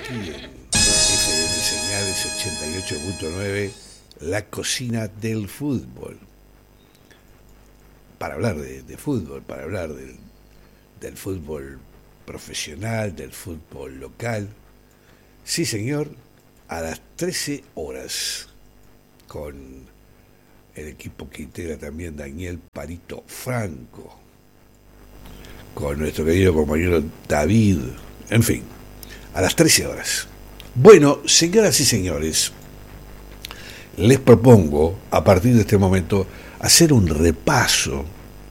aquí en FM Señales 88.9, la cocina del fútbol. Para hablar de fútbol, para hablar del fútbol profesional, del fútbol local. Sí, señor, a las 13 horas, con el equipo que integra también Daniel Parito Franco, con nuestro querido compañero David, en fin, a las 13 horas. Bueno, señoras y señores, les propongo, a partir de este momento, hacer un repaso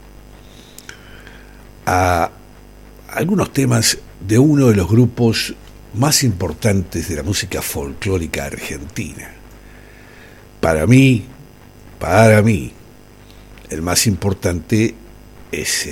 a algunos temas de uno de los grupos más importantes de la música folclórica argentina. Para mí, el más importante es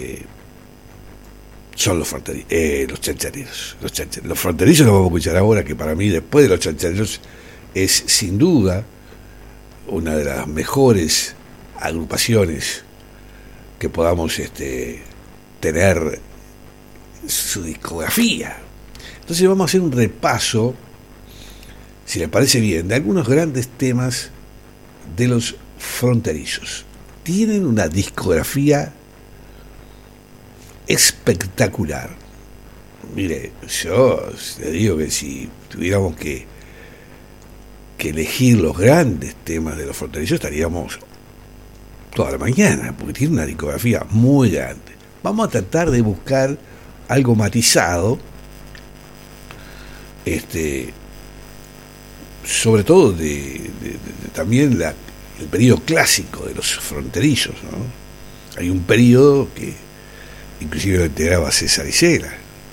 son los chanchareros. Los fronterizos los vamos a escuchar ahora, que para mí, después de los chanchareros, es sin duda una de las mejores agrupaciones que podamos tener su discografía. Entonces vamos a hacer un repaso, si les parece bien, de algunos grandes temas de los fronterizos. Tienen una discografía espectacular. Mire, yo le digo que si tuviéramos que elegir los grandes temas de los fronterizos, estaríamos toda la mañana, porque tiene una discografía muy grande. Vamos a tratar de buscar algo matizado, sobre todo de también el periodo clásico de los fronterizos, ¿no? Hay un periodo que inclusive lo integraba César Isela,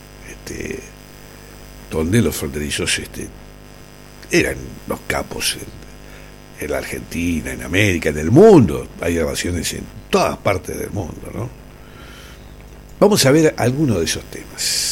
donde los fronterizos eran los capos en la Argentina, en América, en el mundo. Hay grabaciones en todas partes del mundo, ¿no? Vamos a ver algunos de esos temas.